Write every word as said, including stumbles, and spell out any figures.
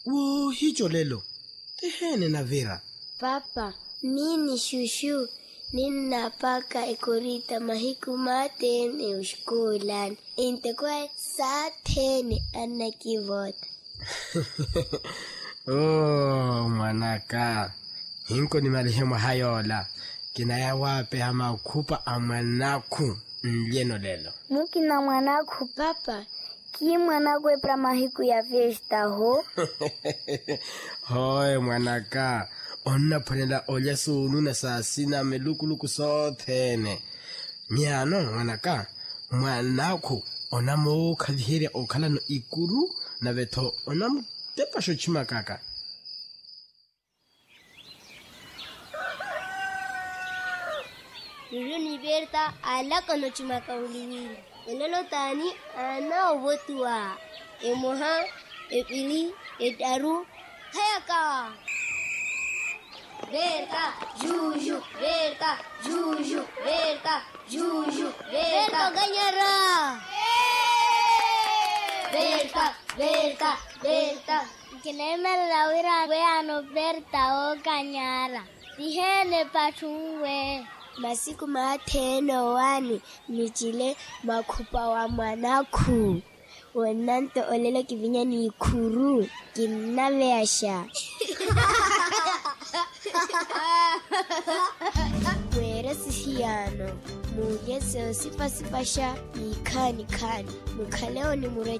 Wo hicho lelo. Tehene na Vera. Papa, mini shushu. Ninapaka ikurita mahiku matene ushkulan. Inte kwa satene anakivota. Oh, mwanaka. Hinko ni marehemu hayola. Kinaya wape hama ukupa amanaku mlieno lelo. Mukina mwanaku papa. Ki mwanaku epra mahiku ya festa ho? Hoi mwanaka. Onna panela olya sunu na sasina melukuluku sothene. Miano mwanaka. Mwanaku onamo kadhihere okala no ikuru na veto onamo tepa shochima kaka. Lulu ni Berta ala kono chimaka uliwili. Elolo tani ana obotua. Emoha, epili, etaru, hayaka. Berta, juju, Berta, juju, Berta, juju, Berta ganyara. Berta, Berta, Berta. Kileme lawira we ano Berta o ganyara. Dihene pachunwe. Masiku mateno wani michile makupa wa mwanaku. Wananto olelo kivinya ni kuru. Kinaveasha. Wera sihiyano. Mugeze sipa sipasha. Ikani kani. Mukaleo ni mure